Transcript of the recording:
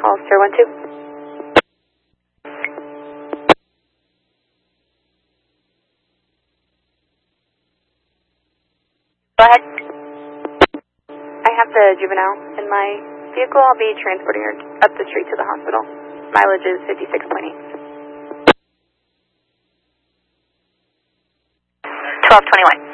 Hollister 1-2. Go ahead. I have the juvenile in my vehicle. I'll be transporting her up the street to the hospital. Mileage is 56.8. 1221.